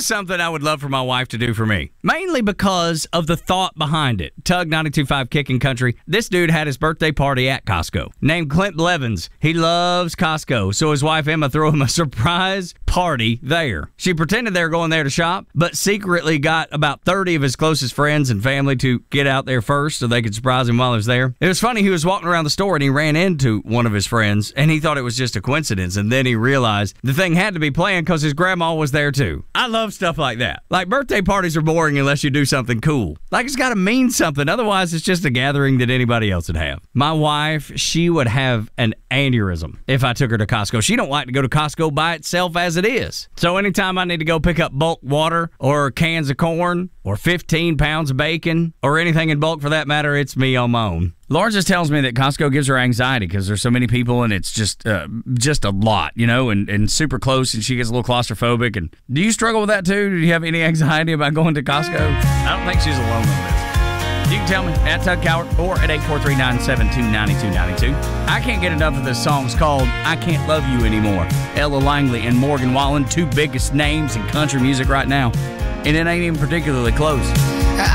something I would love for my wife to do for me, mainly because of the thought behind it. Tug 92.5 Kicking Country. This dude had his birthday party at Costco. Named Clint Blevins. He loves Costco, so his wife Emma threw him a surprise party there. She pretended they were going there to shop, but secretly got about 30 of his closest friends and family to get out there first so they could surprise him while he was there. It was funny, he was walking around the store and he ran into one of his friends and he thought it was just a coincidence, and then he realized the thing had to be planned because his grandma was there too. I love stuff like that. Like, birthday parties are boring unless you do something cool. Like, it's got to mean something, otherwise it's just a gathering that anybody else would have. My wife, she would have an aneurysm if I took her to Costco. She don't like to go to Costco by itself as it is. So anytime I need to go pick up bulk water or cans of corn or 15 pounds of bacon or anything in bulk for that matter, it's me on my own. Laura just tells me that Costco gives her anxiety because there's so many people and it's just a lot, you know, and super close, and she gets a little claustrophobic. And do you struggle with that too? Do you have any anxiety about going to Costco? I don't think she's alone on this. You can tell me at Tug Cowart or at 843-972-9292. I can't get enough of this song. It's called I Can't Love You Anymore. Ella Langley and Morgan Wallen, two biggest names in country music right now. And it ain't even particularly close.